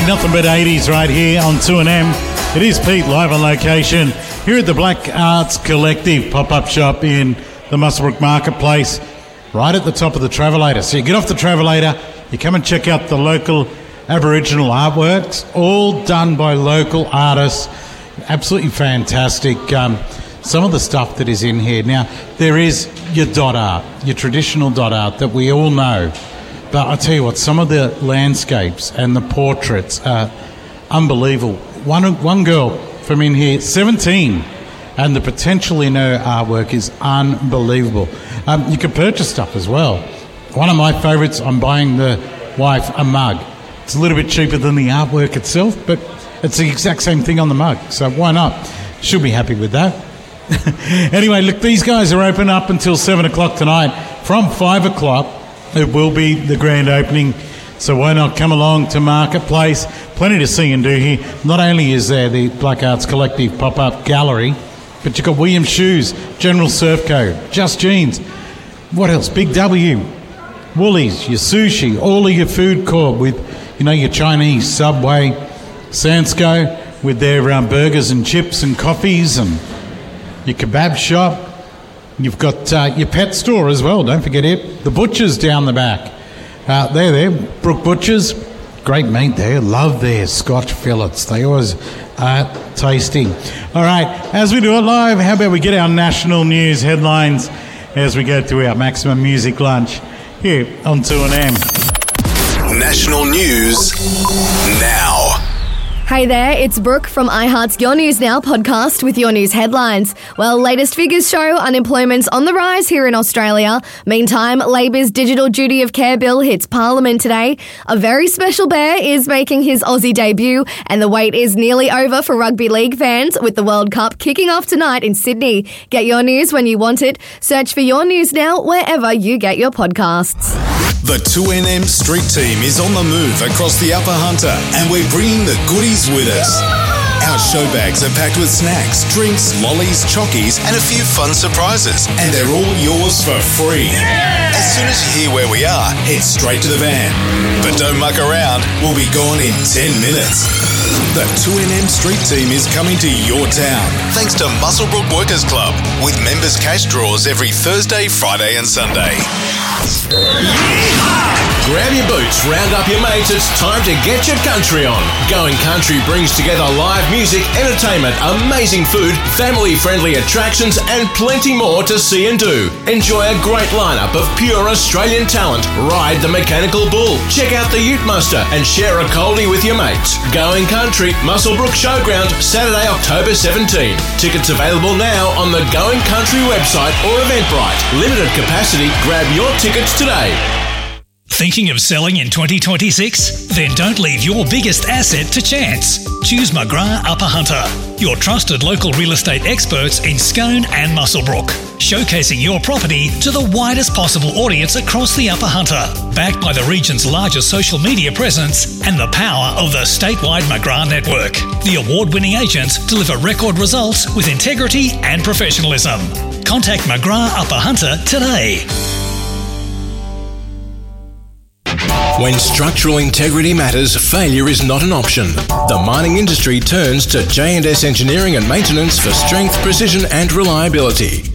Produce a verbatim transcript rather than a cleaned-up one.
Nothing but eighties right here on two N M. It is Pete live on location here at the Black Arts Collective pop-up shop in the Muswellbrook Marketplace, right at the top of the Travelator. So you get off the Travelator, you come and check out the local Aboriginal artworks, all done by local artists. Absolutely fantastic. Um, some of the stuff that is in here. Now, there is your dot art, your traditional dot art that we all know. But I tell you what, some of the landscapes and the portraits are unbelievable. One one girl from in here, seventeen, and the potential in her artwork is unbelievable. Um, you can purchase stuff as well. One of my favourites, I'm buying the wife a mug. It's a little bit cheaper than the artwork itself, but it's the exact same thing on the mug, so why not? She'll be happy with that. Anyway, look, these guys are open up until seven o'clock tonight. From five o'clock, it will be the grand opening, so why not come along to Marketplace? Plenty to see and do here. Not only is there the Black Arts Collective pop-up gallery, but you've got Williams Shoes, General Surf Co, Just Jeans. What else? Big W, Woolies, your sushi, all of your food court with, you know, your Chinese, Subway, Sansco with their um, burgers and chips and coffees, and your kebab shop. You've got uh, your pet store as well, don't forget it. The butchers down the back. Uh, they're there, Brook Butchers. Great meat there. Love their Scotch fillets. They always are tasty. All right, as we do it live, how about we get our national news headlines as we go to our Maximum Music Lunch here on two N M. National news now. Hey there, it's Brooke from iHeart's Your News Now podcast with your news headlines. Well, latest figures show unemployment's on the rise here in Australia. Meantime, Labor's Digital Duty of Care bill hits Parliament today. A very special bear is making his Aussie debut, and the wait is nearly over for rugby league fans with the World Cup kicking off tonight in Sydney. Get your news when you want it. Search for Your News Now wherever you get your podcasts. The two N M Street Team is on the move across the Upper Hunter, and we're bringing the goodies with us. Our show bags are packed with snacks, drinks, lollies, chockies, and a few fun surprises, and they're all yours for free. Yeah! As soon as you hear where we are, head straight to the van. But don't muck around, we'll be gone in ten minutes. The two N M Street Team is coming to your town, thanks to Muswellbrook Workers Club, with members' cash draws every Thursday, Friday and Sunday. Yeehaw! Grab your boots, round up your mates, it's time to get your country on. Going Country brings together live music, entertainment, amazing food, family-friendly attractions, and plenty more to see and do. Enjoy a great lineup of pure Australian talent. Ride the Mechanical Bull, check out the Ute Muster, and share a coldie with your mates. Going Country, Muswellbrook Showground, Saturday, October seventeenth. Tickets available now on the Going Country website or Eventbrite. Limited capacity, grab your tickets today. Thinking of selling in twenty twenty-six? Then don't leave your biggest asset to chance. Choose McGrath Upper Hunter, your trusted local real estate experts in Scone and Muswellbrook, showcasing your property to the widest possible audience across the Upper Hunter, backed by the region's largest social media presence and the power of the statewide McGrath network. The award-winning agents deliver record results with integrity and professionalism. Contact McGrath Upper Hunter today. When structural integrity matters, failure is not an option. The mining industry turns to J and S Engineering and Maintenance for strength, precision and reliability.